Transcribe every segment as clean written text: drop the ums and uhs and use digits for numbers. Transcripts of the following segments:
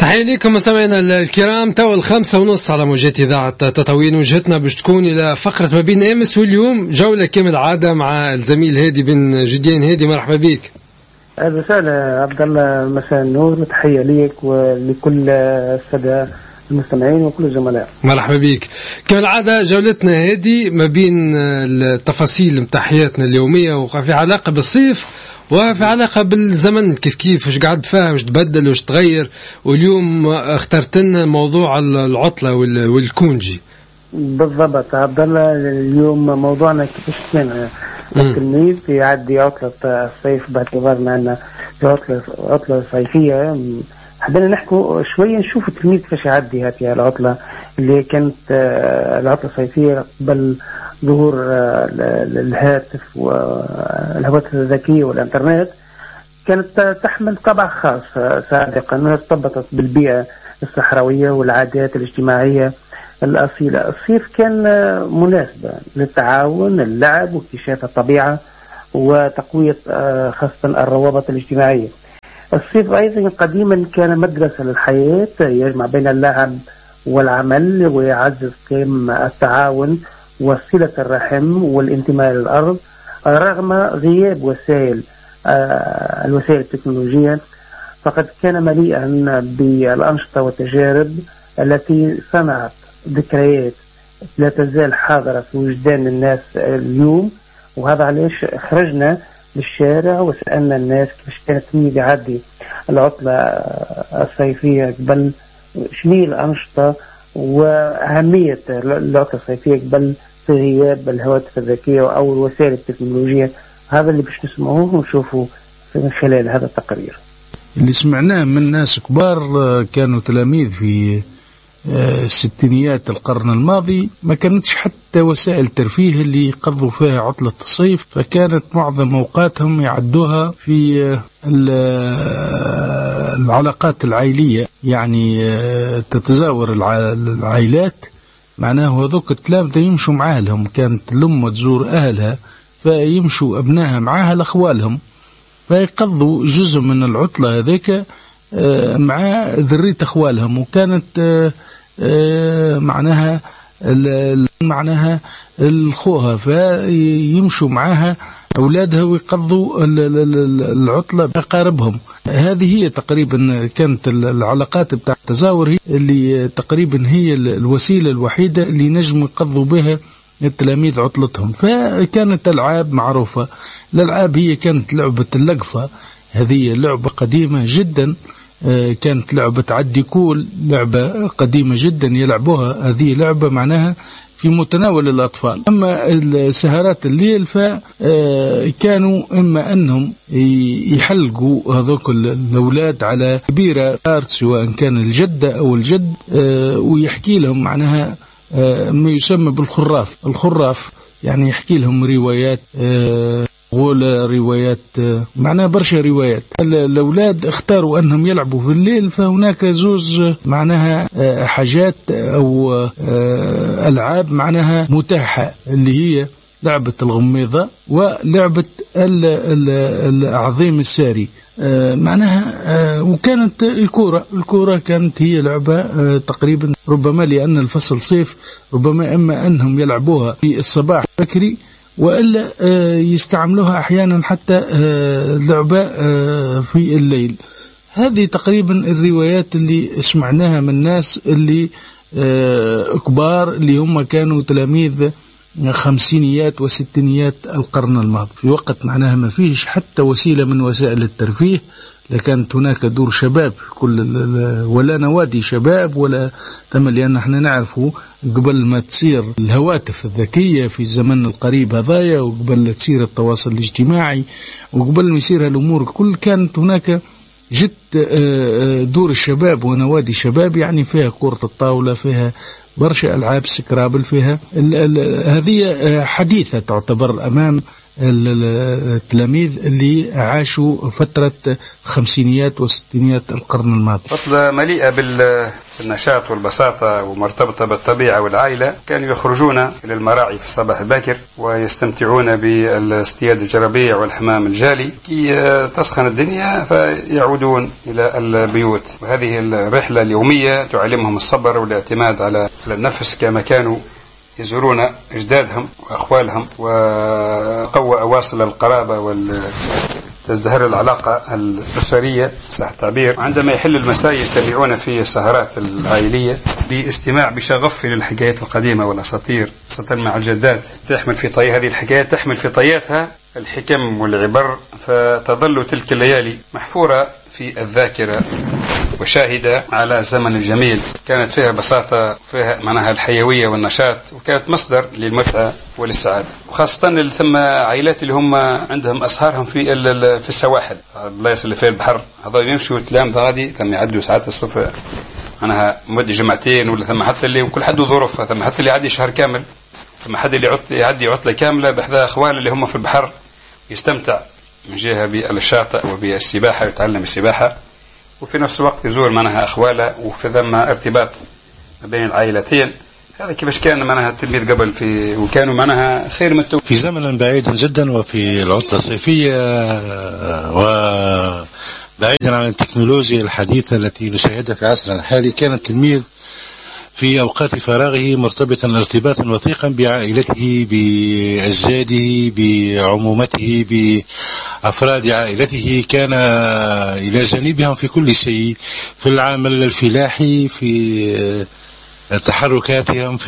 تحية لكم مستمعينا الكرام. تو 5:30 على موجات إذاعة تطاوين. وجهتنا باش تكون إلى فقرة ما بين أمس واليوم، جولة كما العادة مع الزميل هادي بن جديان. هادي مرحبا بك. أهلا وسهلا عبد الله، مساء النور، تحية ليك ولكل السادة المستمعين وكل الزملاء. مرحبا بك. كما العادة جولتنا هذه ما بين التفاصيل متاع حياتنا اليومية وفي علاقة بالصيف وفي علاقة بالزمن، كيف واش قعد فيها، واش تبدل واش تغير. واليوم اخترت لنا موضوع العطلة والكونجي. بالضبط عبد الله، اليوم موضوعنا كيفاش كان التلميذ يعدي عطلة الصيف، باعتبارنا أن عطلة صيفية. حبينا نحكوا شوية نشوف التلميذ كيفاش يعدي هذه العطلة اللي كانت العطلة الصيفية قبل ظهور الهاتف والهواتف الذكية والإنترنت. كانت تحمل طابع خاص سابقا، أنها ارتبطت بالبيئة الصحراوية والعادات الاجتماعية الأصيلة. الصيف كان مناسبة للتعاون، اللعب واكتشاف الطبيعة وتقوية خاصة الروابط الاجتماعية. الصيف أيضا قديما كان مدرسة للحياة، يجمع بين اللعب والعمل ويعزز قيم التعاون وصلة الرحم والانتماء للأرض، رغم غياب الوسائل التكنولوجية. فقد كان مليئا بالأنشطة والتجارب التي صنعت ذكريات لا تزال حاضرة في وجدان الناس اليوم. وهذا علاش خرجنا للشارع وسألنا الناس كيفاش كانت تلميذ يعدي العطلة الصيفية قبل، شنو الأنشطة وأهمية العطلة الصيفية قبل في غياب الهواتف الذكية أو الوسائل التكنولوجية. هذا اللي باش نسمعوه ونشوفوا من خلال هذا التقرير. اللي سمعناه من ناس كبار كانوا تلاميذ في الستينيات القرن الماضي، ما كانتش حتى وسائل ترفيه اللي يقضوا فيها عطلة الصيف، فكانت معظم أوقاتهم يعدوها في العلاقات العائلية، يعني تتزاور العائلات. معناه هذوك التلامذة يمشوا مع أهلهم، كانت الأم تزور أهلها فيمشوا أبنائها معها لأخوالهم، فيقضوا جزء من العطلة هذيك مع ذرية أخوالهم. وكانت معناها الخوها، فيمشوا معها أولادها ويقضوا العطلة بأقاربهم. هذه هي تقريبا كانت العلاقات بتاع التزاور، هي اللي تقريبا هي الوسيلة الوحيدة اللي نجموا يقضوا بها التلاميذ عطلتهم. فكانت ألعاب معروفة. الألعاب هي كانت لعبة اللقفة، هذه لعبة قديمة جدا، كانت لعبة عدي كول، لعبة قديمة جدا يلعبوها. هذه لعبة معناها في متناول الأطفال. أما سهرات الليل فكانوا إما أنهم يحلقوا هذوك الأولاد على كبيرة، سواء كان الجدة أو الجد، ويحكي لهم معناها ما يسمى بالخراف. الخراف يعني يحكي لهم روايات، ولا روايات معناها برشا روايات. الأولاد اختاروا أنهم يلعبوا في الليل، فهناك زوز معناها حاجات أو ألعاب معناها متاحة، اللي هي لعبة الغميضة ولعبة العظيم الساري معناها. وكانت الكورة كانت هي لعبة تقريبا، ربما لأن الفصل صيف ربما إما أنهم يلعبوها في الصباح بكري، وإلا يستعملوها أحيانا حتى لعبة في الليل. هذه تقريبا الروايات اللي سمعناها من الناس اللي كبار، اللي هم كانوا تلاميذ خمسينيات وستينيات القرن الماضي، في وقت معناها ما فيش حتى وسيلة من وسائل الترفيه. لكانت هناك دور شباب في كل، ولا نوادي شباب ولا ثم، لأن احنا نعرفوا قبل ما تصير الهواتف الذكية في الزمن القريب هذايا، وقبل تصير التواصل الاجتماعي، وقبل ما يصير الأمور الكل، كانت هناك دور الشباب ونوادي شباب، يعني فيها كرة الطاولة، فيها برشا ألعاب سكرابل، فيها هذه حديثة تعتبر أمام التلاميذ اللي عاشوا فترة الخمسينيات والستينيات القرن الماضي. طفلة مليئة بالنشاط والبساطة ومرتبطة بالطبيعة والعائلة. كانوا يخرجون إلى المراعي في الصباح الباكر ويستمتعون بالاصطياد الجربيع والحمام الجالي كي تسخن الدنيا فيعودون إلى البيوت. وهذه الرحلة اليومية تعلمهم الصبر والاعتماد على النفس كما كانوا يزورون أجدادهم وأخوالهم وقوى أواصل القرابة تزدهر العلاقة الأسرية صح التعبير. عندما يحل المساء يجتمعون في السهرات العائلية لاستماع بشغف للحكايات القديمة والأساطير خاصة مع الجدات. تحمل في طي هذه الحكايات تحمل في طياتها الحكم والعبر، فتظل تلك الليالي محفورة في الذاكرة وشاهدة على الزمن الجميل. كانت فيها بساطة وفيها معناها الحيوية والنشاط، وكانت مصدر للمتعة وللسعادة. وخاصة اللي ثم عائلات اللي هم عندهم أسهارهم في السواحل البلايص اللي فيها البحر، هذا يمشوا تلام غادي ثم يعدوا ساعات الصبح معناها مدة جمعتين، ولا ثم حتى اللي كل حد ظروف، ثم حتى اللي يعدي شهر كامل، ثم حد اللي يعدي عطلة كاملة بحذا أخوان اللي هم في البحر يستمتع من جهة بالشاطئ وبالسباحة ويتعلم السباحة، وفي نفس الوقت يزور معناها أخواله، وفي ثم ارتباط بين العائلتين. هذا كيفاش كان معناها التلميذ قبل وكانوا معناها خير من في زمن بعيد جدا وفي العطلة الصيفية وبعيدا عن التكنولوجيا الحديثة التي نشاهدها في عصرنا الحالي، كان التلميذ في أوقات فراغه مرتبطا ارتباطا وثيقا بعائلته، بأجداده، بعمومته، بأفراد عائلته. كان إلى جانبهم في كل شيء، في العمل الفلاحي، في تحركاتهم،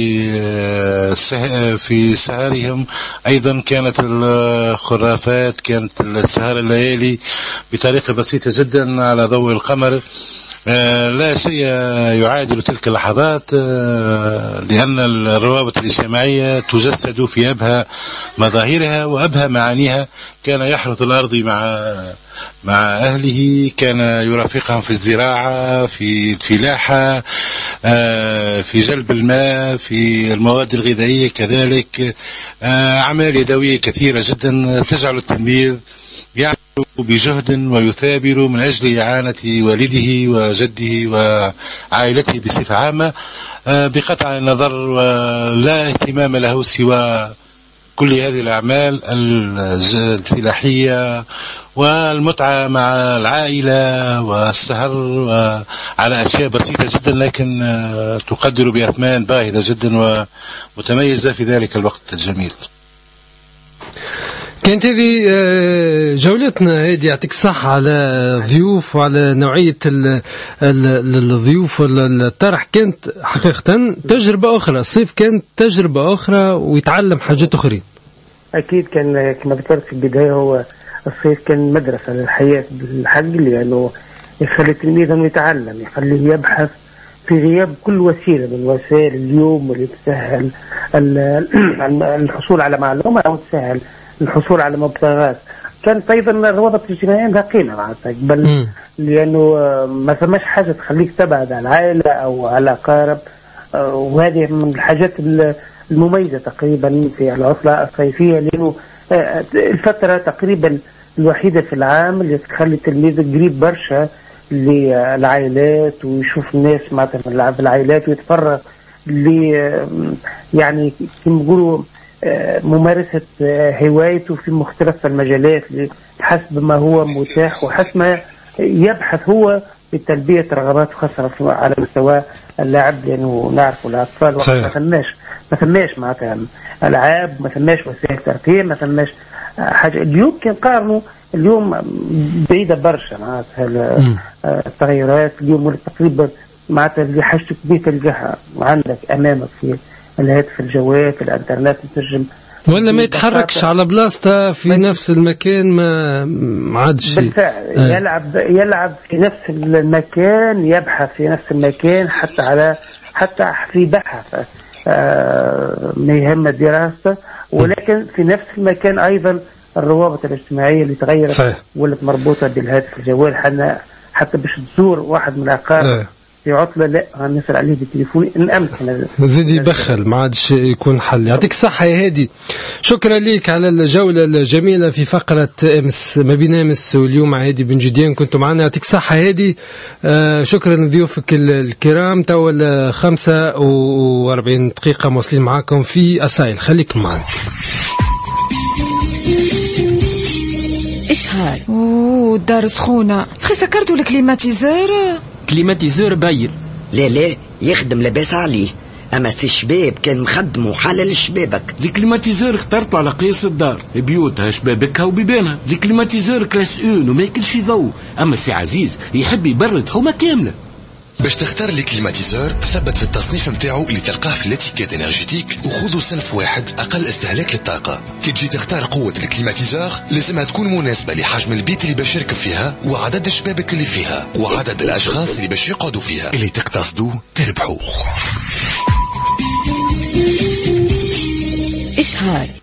في سهرهم. أيضا كانت الخرافات، كانت السهر الليالي بطريقة بسيطة جدا على ضوء القمر. لا شيء يعادل تلك اللحظات، لأن الروابط الاجتماعية تجسد في أبهى مظاهرها وأبهى معانيها. كان يحرث الأرض مع أهله، كان يرافقهم في الزراعة، في الفلاحة، في جلب الماء، في المواد الغذائية كذلك. أعمال يدوية كثيرة جدا تجعل التلميذ يعمل بجهد ويثابر من أجل إعانة والده وجده وعائلته بصفة عامة، بقطع النظر لا اهتمام له سوى كل هذه الأعمال الفلاحية والمتعة مع العائلة والسهر على أشياء بسيطة جدا، لكن تقدر بأثمان باهظة جدا ومتميزة في ذلك الوقت الجميل. كانت هذه جولتنا هذه، يعطيك الصحة، على ضيوف وعلى نوعية الضيوف والطرح. كانت حقيقة تجربة أخرى، الصيف كانت تجربة أخرى ويتعلم حاجات أخرين. أكيد كان كما ذكرت في البداية، هو الصيف كان مدرسة للحياة بالحق، لأنه يخلي التلميذ أنه يتعلم، يخليه يبحث في غياب كل وسيلة من وسائل اليوم اللي تسهل الحصول على معلومة أو تسهل الحصول على مبتغات. كانت أيضا الروابط الاجتماعية عندها قيمة معناتها، بل لأنه ما فماش حاجة تخليك تبعد عن العائلة أو على أقارب، وهذه من الحاجات المميزة تقريبا في العطلة الصيفية، لأنه الفترة تقريبا الوحيدة في العام اللي تخلي التلميذ قريب برشا للعائلات، ويشوف الناس مثلا في العائلات، ويتفرغ يعني كما نقولوا ممارسة هوايته في مختلف المجالات حسب ما هو متاح وحسب ما يبحث هو بتلبية رغبات، خاصة على مستوى اللعب، لأنه نعرف الأطفال وقت ما ثماش معناتها ألعاب، ما ثماش وسائل ترفيه، ما ثماش حاجة. اليوم كان قارنوا اليوم بعيدة برشا معناتها التغيرات اليوم تقريبا معناتها اللي حاجتك بيه تلقاها عندك أمامك في الهاتف الجوال، في الانترنت، تترجم ولا ما يتحركش على بلاصته في نفس المكان، ما عادش بالفعل يلعب في نفس المكان، يبحث في نفس المكان، حتى في بحث ما يهم دراسته، ولكن في نفس المكان أيضا الروابط الاجتماعية اللي تغيرت ولت مربوطة بالهاتف الجوال، حتى باش تزور واحد من الأقارب في عطله لا نسال عليه بالتليفون ان امكن زيد يبخل ما عادش يكون حل. يعطيك الصحه يا هادي، شكرا ليك على الجوله الجميله في فقره امس ما بين امس واليوم مع هادي بن جديان كنتوا معنا. يعطيك الصحه هادي. شكرا لضيوفك الكرام. تو 45 دقيقه مواصلين معاكم في أسايل، خليكم معنا. ايش هاي؟ اوه الدار سخونه. خي سكرتوا الكليماتيزور؟ كليماتيزور باين. لا يخدم لاباس عليه، اما سي الشباب كان مخدمه حلل شبابك. الكليماتيزور اخترته على قياس الدار، بيوتها شبابكها وبيبانها. الكليماتيزور كلاس اون وما ياكلش ضوء، اما سي عزيز يحب يبرد حومه كامله. باش تختار لي كليماتيزور ثبت في التصنيف متاعو اللي تلقاه في الاتيكيت انرجيتيك وخذوا صنف واحد اقل استهلاك للطاقه. كي تجي تختار قوه الكليماتيزور لازمها تكون مناسبه لحجم البيت اللي باش يركب فيها وعدد الشبابك اللي فيها وعدد الاشخاص اللي باش يقعدوا فيها. اللي تقتصدوا تربحوا. ايش هاي؟